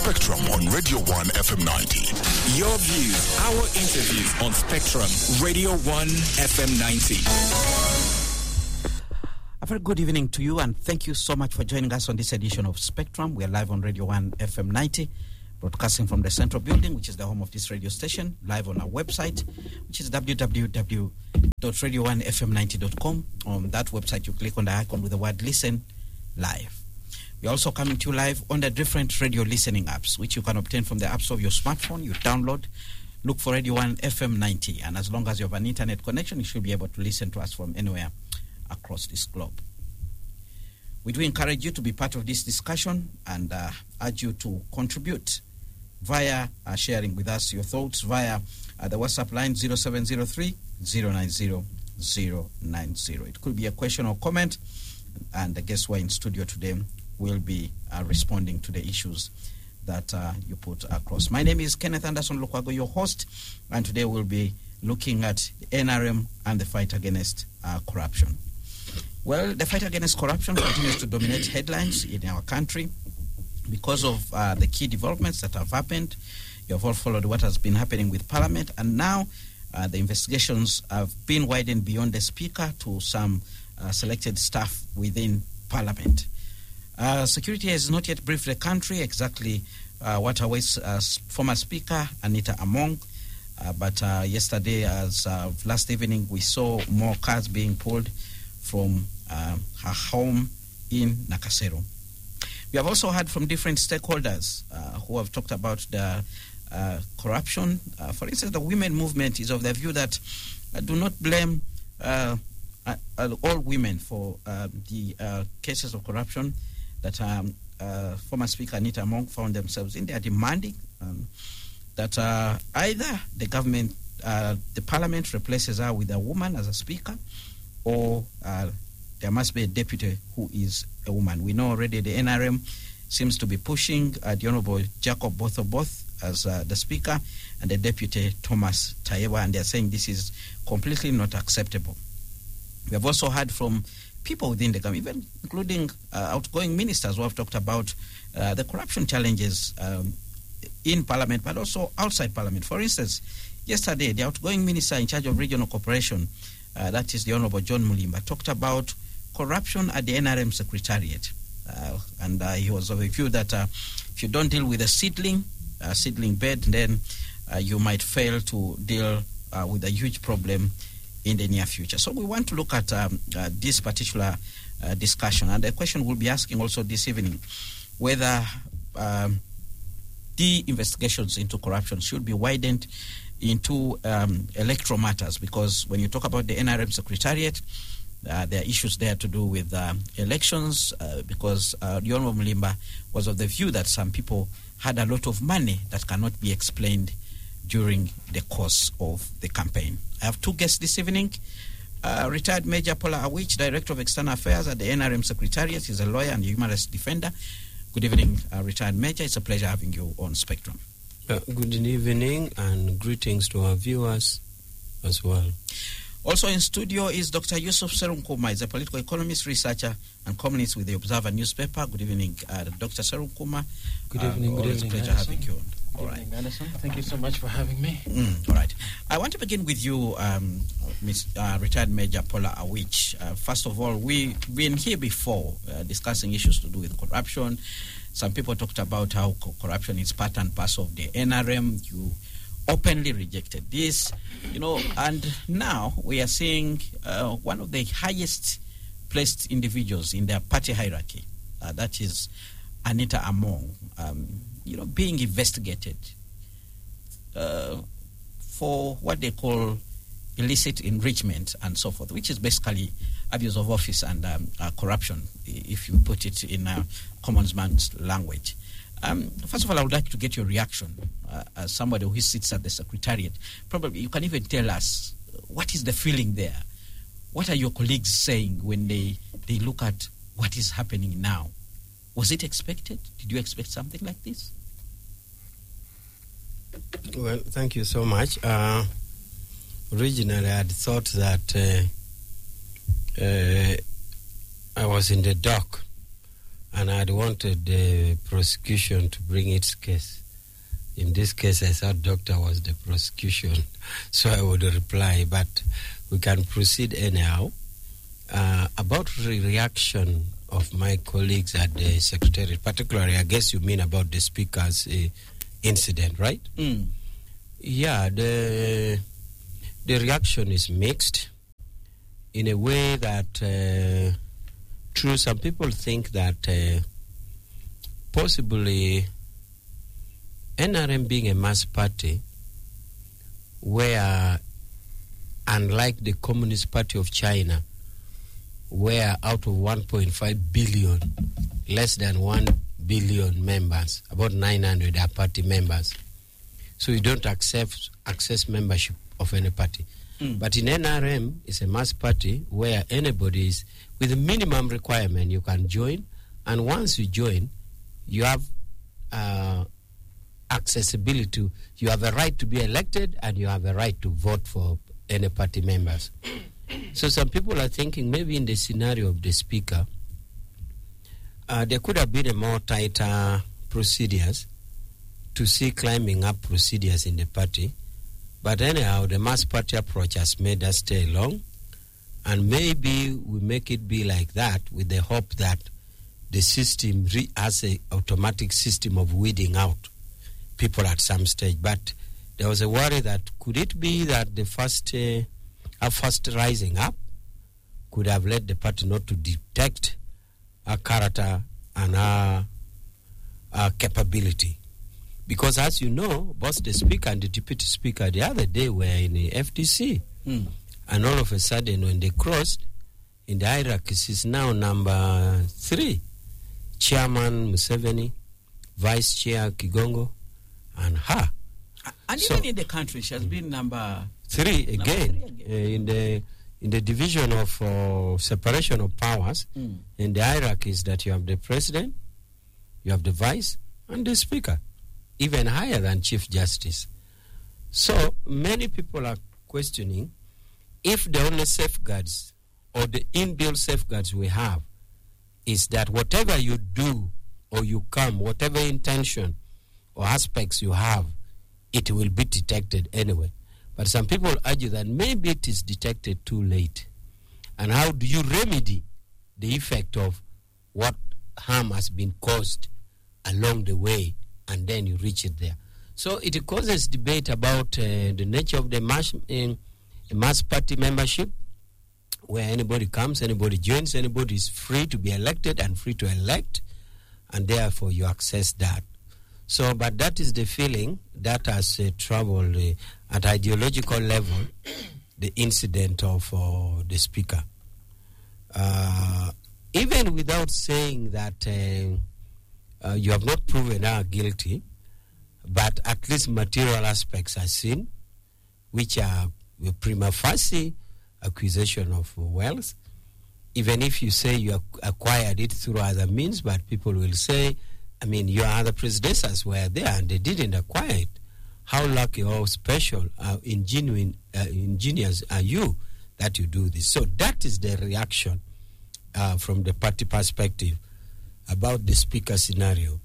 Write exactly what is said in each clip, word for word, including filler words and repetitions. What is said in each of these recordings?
Spectrum on Radio one F M ninety. Your views, our interviews on Spectrum, Radio one F M ninety. A very good evening to you, and thank you so much for joining us on this edition of Spectrum. We are live on Radio one F M ninety, broadcasting from the Central Building, which is the home of this radio station, live on our website, which is w w w dot radio one f m ninety dot com. On that website, you click on the icon with the word Listen Live. We're also coming to you live on the different radio listening apps, which you can obtain from the apps of your smartphone. You download, look for Radio one F M ninety, and as long as you have an internet connection, you should be able to listen to us from anywhere across this globe. We do encourage you to be part of this discussion and uh, urge you to contribute via uh, sharing with us your thoughts via uh, the WhatsApp line zero seven zero three, zero nine zero, zero nine zero. It could be a question or comment, and I guess we're in studio today. We'll be uh, responding to the issues that uh, you put across. My name is Kenneth Anderson Lukwago, your host, and today we'll be looking at the N R M and the fight against uh, corruption. Well, the fight against corruption continues to dominate headlines in our country because of uh, the key developments that have happened. You have all followed what has been happening with Parliament, and now uh, the investigations have been widened beyond the Speaker to some uh, selected staff within Parliament. Uh, security has not yet briefed the country exactly uh, what awaits uh, former Speaker Anita Among, uh, but uh, yesterday, as uh, last evening, we saw more cars being pulled from uh, her home in Nakasero. We have also heard from different stakeholders uh, who have talked about the uh, corruption. Uh, for instance, the women movement is of the view that uh, do not blame uh, uh, all women for uh, the uh, cases of corruption that um, uh, former Speaker Anita Among found themselves in. They are demanding um, that uh, either the government, uh, the Parliament replaces her with a woman as a Speaker, or uh, there must be a deputy who is a woman. We know already the N R M seems to be pushing uh, the Honorable Jacob Botho-Both as uh, the Speaker and the Deputy Thomas Tayebwa, and they are saying this is completely not acceptable. We have also heard from people within the government, even including uh, outgoing ministers who have talked about uh, the corruption challenges um, in Parliament, but also outside Parliament. For instance, yesterday, the outgoing minister in charge of regional cooperation, uh, that is the Honorable John Mulimba, talked about corruption at the N R M Secretariat. Uh, and uh, he was of a view that uh, if you don't deal with a seedling, a seedling bed, then uh, you might fail to deal uh, with a huge problem in the near future. So we want to look at um, uh, this particular uh, discussion. And the question we'll be asking also this evening, whether um, the investigations into corruption should be widened into um, electoral matters, because when you talk about the N R M Secretariat, uh, there are issues there to do with uh, elections, uh, because uh, the Honorable Mulimba was of the view that some people had a lot of money that cannot be explained during the course of the campaign. I have two guests this evening. Uh, retired Major Paula Awich, Director of External Affairs at the N R M Secretariat. He's a lawyer and a human rights defender. Good evening, uh, retired Major. It's a pleasure having you on Spectrum. Uh, good evening and greetings to our viewers as well. Also in studio is Doctor Yusuf Serunkuma. He's a political economist, researcher, and columnist with the Observer newspaper. Good evening, uh, Doctor Serunkuma. Good evening. Uh, good always evening, a pleasure Anderson. having you on. Good All evening, right. Anderson. Thank you so much for having me. Mm, all right. I want to begin with you, um, Miss Uh, retired Major Paula Awich. Uh, first of all, we've been here before uh, discussing issues to do with corruption. Some people talked about how co- corruption is part and parcel of the N R M. You openly rejected this, you know, and now we are seeing uh, one of the highest placed individuals in their party hierarchy, uh, that is Anita Among, um, you know, being investigated uh, for what they call illicit enrichment and so forth, which is basically abuse of office and um, uh, corruption, if you put it in a common man's language. Um, first of all, I would like to get your reaction uh, as somebody who sits at the Secretariat. Probably you can even tell us what is the feeling there. What are your colleagues saying when they, they look at what is happening now? Was it expected? Did you expect something like this? Well, thank you so much. Uh, originally, I had thought that uh, uh, I was in the dock and I'd wanted the prosecution to bring its case. In this case, I thought doctor was the prosecution, so I would reply, but we can proceed anyhow. Uh, about the reaction of my colleagues at the Secretariat, particularly, I guess you mean about the Speaker's uh, incident, right? Mm. Yeah, the, the reaction is mixed in a way that, uh, true, some people think that uh, possibly N R M being a mass party where, unlike the Communist Party of China, where out of one point five billion, less than one billion members, about nine hundred are party members. So you don't accept access membership of any party. Mm. But in N R M, it's a mass party where anybody is, with a minimum requirement, you can join. And once you join, you have uh, accessibility to, you have a right to be elected and you have a right to vote for any party members. So some people are thinking maybe in the scenario of the Speaker, uh, there could have been a more tighter procedures to see climbing up procedures in the party. But anyhow, the mass party approach has made us stay long, and maybe we make it be like that with the hope that the system re- has an automatic system of weeding out people at some stage. But there was a worry that could it be that the first, uh, our first rising up could have led the party not to detect our character and our, our capability. Because as you know, both the Speaker and the Deputy Speaker the other day were in the F D C. Mm. And all of a sudden, when they crossed, in the hierarchies is now number three. Chairman Museveni, Vice Chair Kigongo, and her. And so, even in the country, she has been number three again, number three again. Uh, in the in the division of uh, separation of powers. Mm. In the hierarchies that you have the president, you have the vice, and the speaker, even higher than Chief Justice. So many people are questioning if the only safeguards or the inbuilt safeguards we have is that whatever you do or you come, whatever intention or aspects you have, it will be detected anyway. But some people argue that maybe it is detected too late. And how do you remedy the effect of what harm has been caused along the way, and then you reach it there? So it causes debate about uh, the nature of the mass, uh, mass party membership, where anybody comes, anybody joins, anybody is free to be elected and free to elect, and therefore you access that. So, but that is the feeling that has uh, troubled uh, at ideological level the incident of uh, the speaker. Uh, even without saying that uh, uh, you have not proven her guilty, but at least material aspects are seen, which are prima facie accusation of wealth. Even if you say you acquired it through other means, but people will say, I mean, your other predecessors were there and they didn't acquire it. How lucky or special, uh, ingenuine, uh, ingenious are you that you do this? So that is the reaction uh, from the party perspective about the speaker scenario.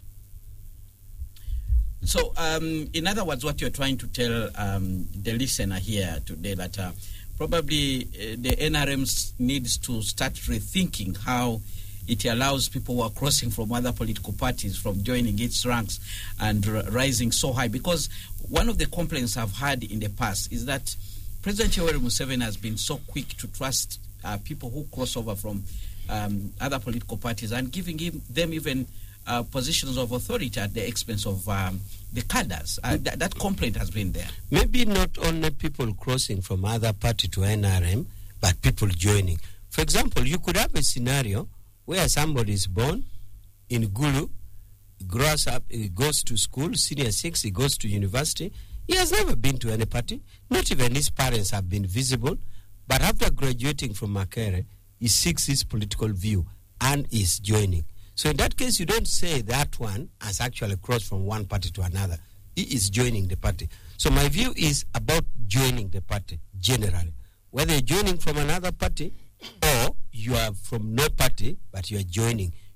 So, um, in other words, what you're trying to tell um, the listener here today, that uh, probably uh, the N R M needs to start rethinking how it allows people who are crossing from other political parties from joining its ranks and r- rising so high. Because one of the complaints I've had in the past is that President Yoweri Museveni has been so quick to trust uh, people who cross over from um, other political parties and giving him, them even uh, positions of authority at the expense of um, the cadres. Uh, th- that complaint has been there. Maybe not only people crossing from other party to N R M, but people joining. For example, you could have a scenario where somebody is born in Gulu, grows up, he goes to school, senior six, he goes to university. He has never been to any party. Not even his parents have been visible. But after graduating from Makerere, he seeks his political view and is joining. So in that case, you don't say that one has actually crossed from one party to another. He is joining the party. So my view is about joining the party generally. Whether you're joining from another party or you are from no party, but you are joining,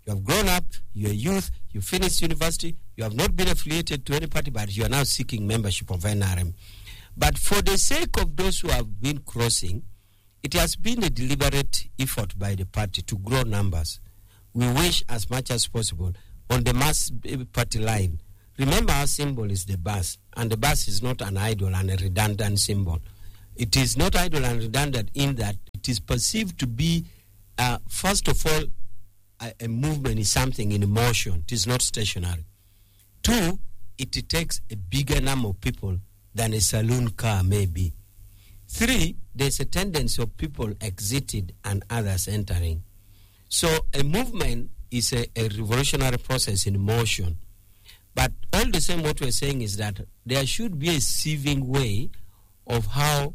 You have grown up, you're a youth, you finished university, you have not been affiliated to any party, but you are now seeking membership of N R M. But for the sake of those who have been crossing, it has been a deliberate effort by the party to grow numbers. We wish as much as possible on the mass party line. Remember, our symbol is the bus, and the bus is not an idle and a redundant symbol. It is not idle and redundant in that it is perceived to be, uh, first of all, a, a movement is something in motion. It is not stationary. Two, it takes a bigger number of people than a saloon car may be. Three, there's a tendency of people exited and others entering. So a movement is a, a revolutionary process in motion. But all the same, what we're saying is that there should be a sieving way of how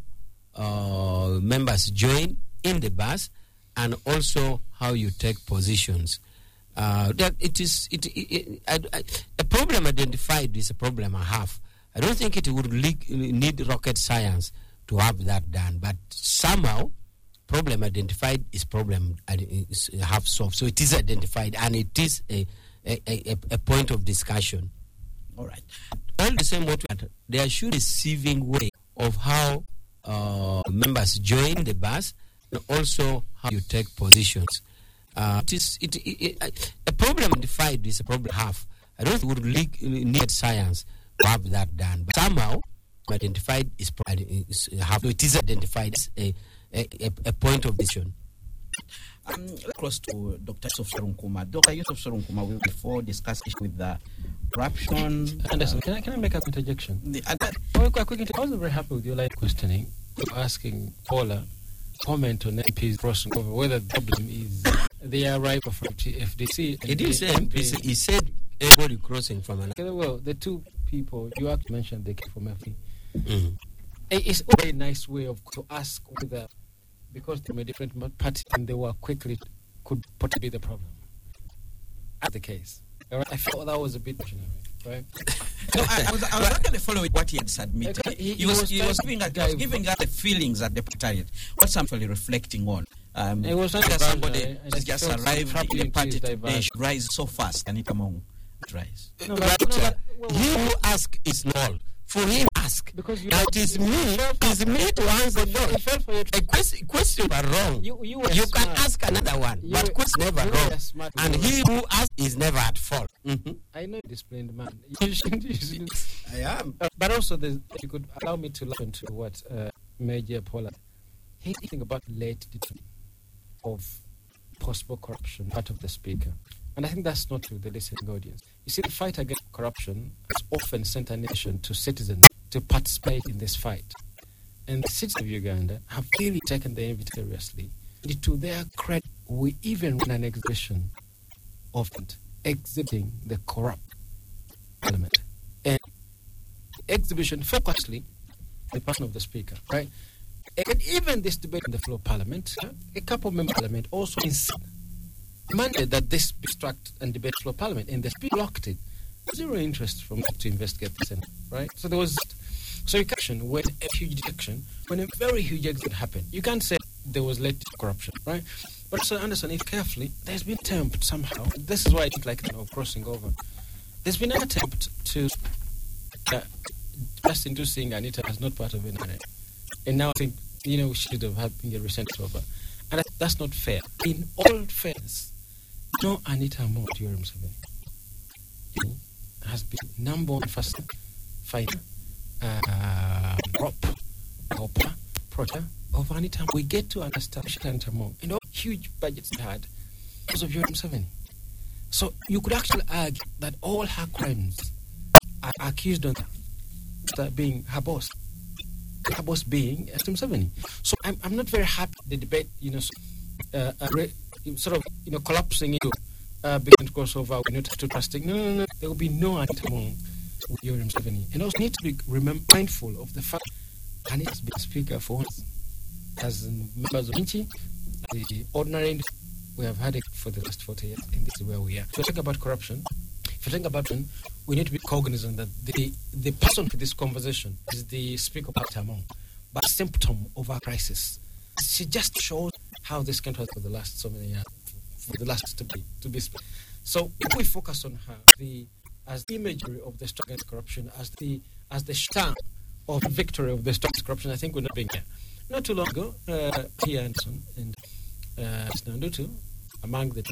uh, members join in the bus, and also how you take positions. Uh, that it is it, it, it I, I, a problem identified is a problem I have. I don't think it would leak, need rocket science to have that done, but somehow problem identified is problem is have solved. So it is identified, and it is a a, a, a point of discussion. All right. All the same, what there should be a sieving way of how uh, members join the bus, and also how you take positions. Uh, it is it, it, it, a problem identified is a problem I have. I don't think it would leak, need science to have that done, but somehow identified is, is have, so it is identified as a, a, a point of decision. Um, let's cross to Doctor Yusuf Serunkuma. Doctor Yusuf Serunkuma, we will before discuss with the corruption. Anderson, can I can I make a interjection? The, uh, that, oh, quick, quick, I wasn't very happy with your line of questioning. You're asking Paula comment on M Ps crossing over whether the problem is they are ripe for F D C. He didn't say M Ps. He said everybody crossing from an. Okay, well, the two people you actually mentioned they came from F D. Mm-hmm. It's a very nice way of to ask whether, because they're a different party and they were quickly, could possibly be the problem. That's the case. All right? I felt that was a bit missionary, right? no, I, I was, I was actually following what he had submitted. Okay, he, he, he was, was, he was giving us, he was giving us the feelings at the party. What's actually reflecting on? Um, it was not just somebody I, I has just arrived in the party today should rise so fast and it among rise. No, but, but, no, uh, but, well, he who ask is null. For him, ask. Because you now it is me, it is me to answer no. A question, question are wrong. You, you, you can ask another one, you but question never wrong. And he who asks is never at fault. Mm-hmm. I know disciplined man. You shouldn't, you shouldn't. I am. Uh, but also, if you could allow me to listen to what uh, Major Paula, he think about late detection of possible corruption part of the speaker. And I think that's not true, the listening audience. You see, the fight against corruption has often sent a nation to citizens to participate in this fight. And the citizens of Uganda have really taken the invitation seriously. And to their credit, we even ran an exhibition of it, exhibiting the corrupt parliament. And the exhibition focusedly the person of the speaker, right? And even this debate in the floor of parliament, a couple of members of parliament also insisted demanded that this be struck and debate floor parliament, and the speaker blocked it. Zero interest from to investigate this, right? So there was, so you can when a huge detection, when a very huge exit happened, you can't say there was late corruption, right? But also understand if carefully, there's been attempt somehow. This is why I think like you know crossing over. There's been an attempt to uh, just inducing Anita as not part of N R M, and now I think you know we should have had been a recent over, and that, that's not fair. In all fairness. No, Anita Mo Yoweri Museveni has been number one first fighter, uh, prop, Oprah, Prota, of Anita. We get to understand Anita Mo and all huge budgets they had because of Yoweri Museveni. So you could actually argue that all her crimes are accused of that being her boss, her boss being Museveni. So I'm I'm not very happy the debate, you know. Uh, uh, sort of, you know, collapsing into uh, big crossover, we're not too trusting. No, no, no. There will be no anti-among with Yoweri Museveni. And also need to be remember, mindful of the fact that Anita has been speaker for once. As members of Inchi, the ordinary, we have had it for the last forty years, and this is where we are. So talk about corruption. If you think about it, we need to be cognizant that the the person for this conversation is the speaker of Anti-among, but a symptom of our crisis. She just shows how this country has for the last so many years for the last to be to be. So if we focus on her, the as the imagery of the struggle against corruption, as the as the stamp of victory of the struggle against corruption, I think we're not being here. Not too long ago, uh, here Anderson and uh, Nandutu, among the